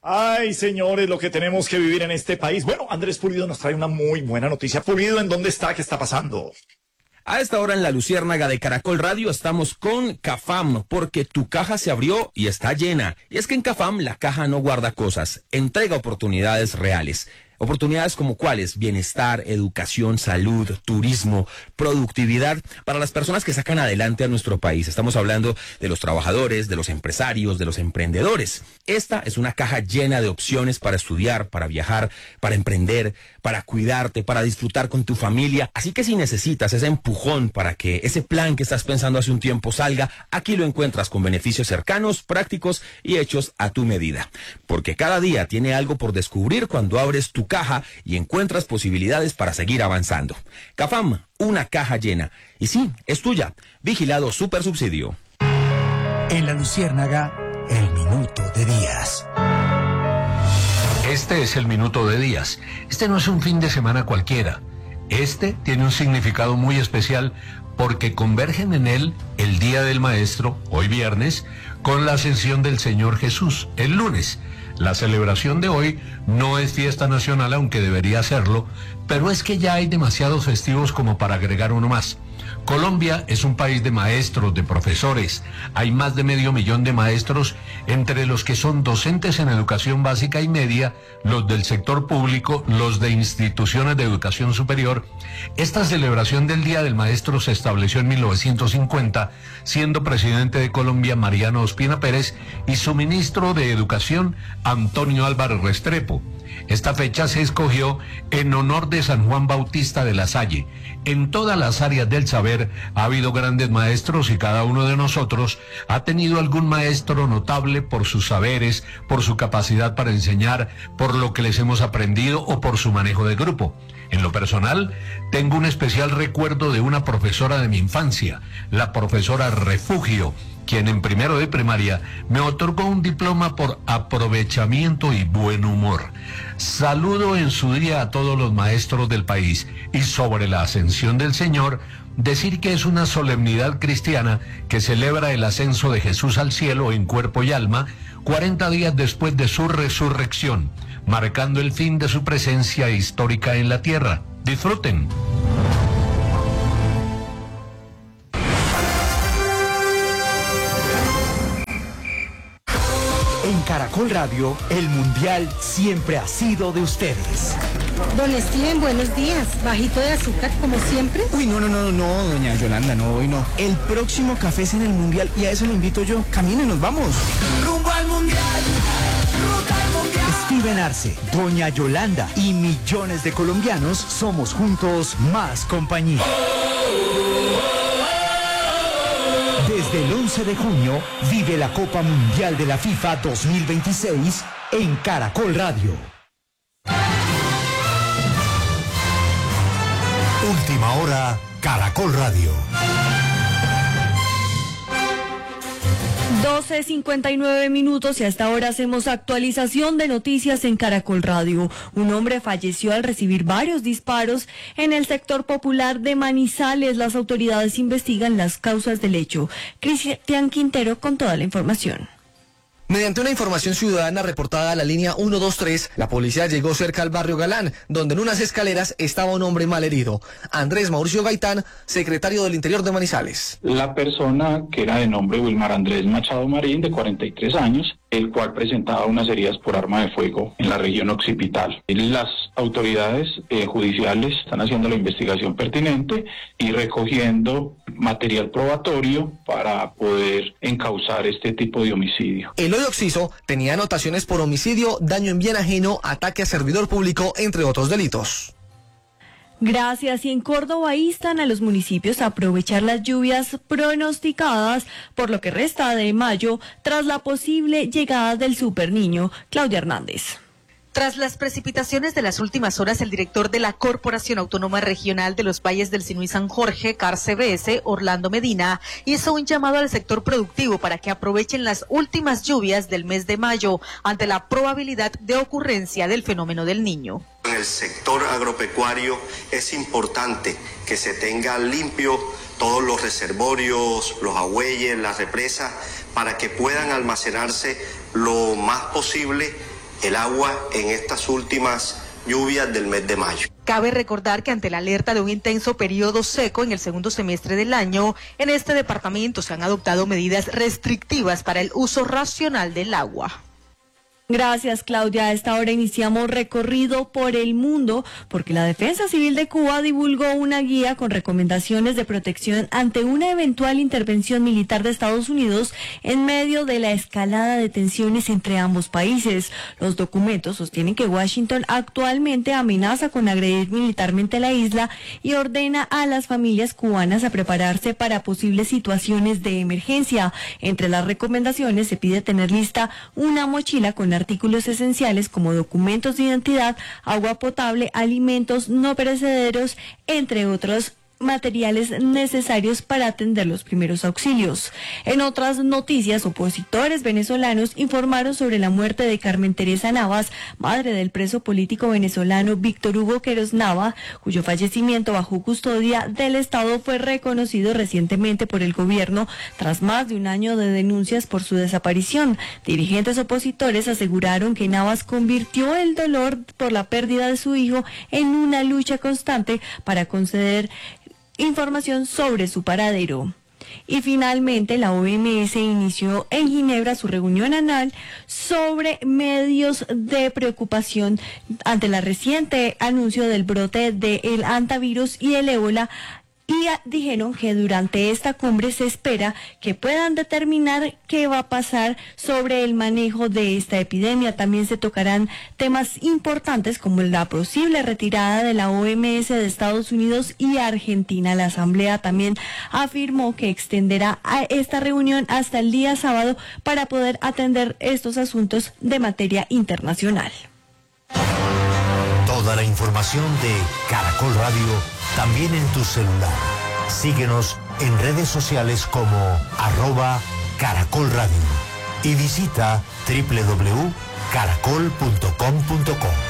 Ay, señores, lo que tenemos que vivir en este país. Bueno, Andrés Pulido nos trae una muy buena noticia. Pulido, ¿en dónde está? ¿Qué está pasando? A esta hora en la Luciérnaga de Caracol Radio estamos con Cafam, porque tu caja se abrió y está llena. Y es que en Cafam la caja no guarda cosas, entrega oportunidades reales. Oportunidades como cuáles: bienestar, educación, salud, turismo, productividad para las personas que sacan adelante a nuestro país. Estamos hablando de los trabajadores, de los empresarios, de los emprendedores. Esta es una caja llena de opciones para estudiar, para viajar, para emprender, para cuidarte, para disfrutar con tu familia. Así que si necesitas ese empujón para que ese plan que estás pensando hace un tiempo salga, aquí lo encuentras con beneficios cercanos, prácticos y hechos a tu medida. Porque cada día tiene algo por descubrir cuando abres tu caja y encuentras posibilidades para seguir avanzando. Cafam, una caja llena. Y sí, es tuya. Vigilado Supersubsidio. En la Luciérnaga, el minuto de Díaz. Este es el minuto de Díaz. Este no es un fin de semana cualquiera. Este tiene un significado muy especial porque convergen en él el Día del Maestro, hoy viernes, con la ascensión del Señor Jesús, el lunes. La celebración de hoy no es fiesta nacional, aunque debería serlo, pero es que ya hay demasiados festivos como para agregar uno más. Colombia es un país de maestros, de profesores. Hay más de 500,000 de maestros, entre los que son docentes en educación básica y media, los del sector público, los de instituciones de educación superior. Esta celebración del Día del Maestro se estableció en 1950, siendo presidente de Colombia Mariano Ospina Pérez y su ministro de Educación, Antonio Álvarez Restrepo. Esta fecha se escogió en honor de San Juan Bautista de la Salle. En todas las áreas del saber ha habido grandes maestros y cada uno de nosotros ha tenido algún maestro notable por sus saberes, por su capacidad para enseñar, por lo que les hemos aprendido o por su manejo de grupo. En lo personal, tengo un especial recuerdo de una profesora de mi infancia, la profesora Refugio, quien en primero de primaria me otorgó un diploma por aprovechamiento y buen humor. Saludo en su día a todos los maestros del país y sobre la ascensión del Señor, decir que es una solemnidad cristiana que celebra el ascenso de Jesús al cielo en cuerpo y alma 40 días después de su resurrección, marcando el fin de su presencia histórica en la tierra. Disfruten. En Caracol Radio, el Mundial siempre ha sido de ustedes. Don Steven, buenos días. Bajito de azúcar, como siempre. Uy, no, doña Yolanda, no, hoy no. El próximo café es en el Mundial y a eso lo invito yo. Caminen, nos vamos. Rumbo al Mundial. Ruta al Mundial. Steven Arce, doña Yolanda y millones de colombianos somos juntos más compañía. Desde el 11 de junio, vive la Copa Mundial de la FIFA 2026 en Caracol Radio. Última hora, Caracol Radio. 12:59 y hasta ahora hacemos actualización de noticias en Caracol Radio. Un hombre falleció al recibir varios disparos en el sector popular de Manizales. Las autoridades investigan las causas del hecho. Cristian Quintero con toda la información. Mediante una información ciudadana reportada a la línea 123, la policía llegó cerca al barrio Galán, donde en unas escaleras estaba un hombre malherido. Andrés Mauricio Gaitán, secretario del Interior de Manizales. La persona, que era de nombre Wilmar Andrés Machado Marín, de 43 años, el cual presentaba unas heridas por arma de fuego en la región occipital. Las autoridades judiciales están haciendo la investigación pertinente y recogiendo material probatorio para poder encauzar este tipo de homicidio. El hoy occiso tenía anotaciones por homicidio, daño en bien ajeno, ataque a servidor público, entre otros delitos. Gracias. Y en Córdoba instan a los municipios a aprovechar las lluvias pronosticadas por lo que resta de mayo tras la posible llegada del Superniño. Claudia Hernández. Tras las precipitaciones de las últimas horas, el director de la Corporación Autónoma Regional de los Valles del Sinu y San Jorge, CARCBS, Orlando Medina, hizo un llamado al sector productivo para que aprovechen las últimas lluvias del mes de mayo ante la probabilidad de ocurrencia del fenómeno del Niño. En el sector agropecuario es importante que se tenga limpio todos los reservorios, los agüeyes, las represas, para que puedan almacenarse lo más posible el agua en estas últimas lluvias del mes de mayo. Cabe recordar que ante la alerta de un intenso periodo seco en el segundo semestre del año, en este departamento se han adoptado medidas restrictivas para el uso racional del agua. Gracias, Claudia. A esta hora iniciamos recorrido por el mundo porque la Defensa Civil de Cuba divulgó una guía con recomendaciones de protección ante una eventual intervención militar de Estados Unidos en medio de la escalada de tensiones entre ambos países. Los documentos sostienen que Washington actualmente amenaza con agredir militarmente la isla y ordena a las familias cubanas a prepararse para posibles situaciones de emergencia. Entre las recomendaciones se pide tener lista una mochila con artículos esenciales como documentos de identidad, agua potable, alimentos no perecederos, entre otros materiales necesarios para atender los primeros auxilios. En otras noticias, opositores venezolanos informaron sobre la muerte de Carmen Teresa Navas, madre del preso político venezolano Víctor Hugo Queiroz Nava, cuyo fallecimiento bajo custodia del Estado fue reconocido recientemente por el gobierno tras más de un año de denuncias por su desaparición. Dirigentes opositores aseguraron que Navas convirtió el dolor por la pérdida de su hijo en una lucha constante para conceder información sobre su paradero. Y finalmente, la OMS inició en Ginebra su reunión anual sobre medios de preocupación ante el reciente anuncio del brote del hantavirus y el ébola. Y dijeron que durante esta cumbre se espera que puedan determinar qué va a pasar sobre el manejo de esta epidemia. También se tocarán temas importantes como la posible retirada de la OMS de Estados Unidos y Argentina. La Asamblea también afirmó que extenderá a esta reunión hasta el día sábado para poder atender estos asuntos de materia internacional. Toda la información de Caracol Radio también en tu celular. Síguenos en redes sociales como @Caracol Radio y visita www.caracol.com.co.